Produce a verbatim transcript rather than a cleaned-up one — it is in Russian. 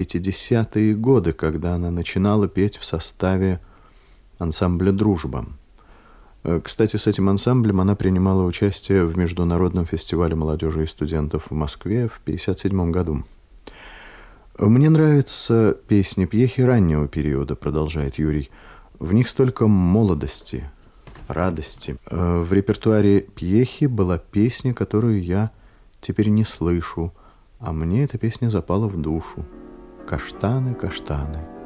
пятидесятые годы, когда она начинала петь в составе ансамбля «Дружба». Кстати, с этим ансамблем она принимала участие в Международном фестивале молодежи и студентов в Москве в пятьдесят седьмом году. «Мне нравятся песни Пьехи раннего периода», — продолжает Юрий. «В них столько молодости, радости. В репертуаре Пьехи была песня, которую я теперь не слышу, а мне эта песня запала в душу. Каштаны, каштаны».